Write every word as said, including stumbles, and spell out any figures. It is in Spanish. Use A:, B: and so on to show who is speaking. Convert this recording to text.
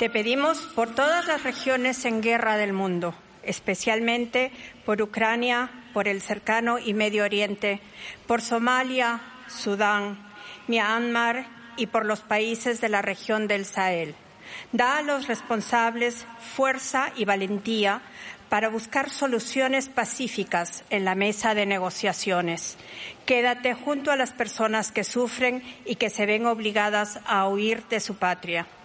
A: Te pedimos por todas las regiones en guerra del mundo, especialmente por Ucrania, por el cercano y Medio Oriente, por Somalia, Sudán, Myanmar y por los países de la región del Sahel. Da a los responsables fuerza y valentía para buscar soluciones pacíficas en la mesa de negociaciones. Quédate junto a las personas que sufren y que se ven obligadas a huir de su patria.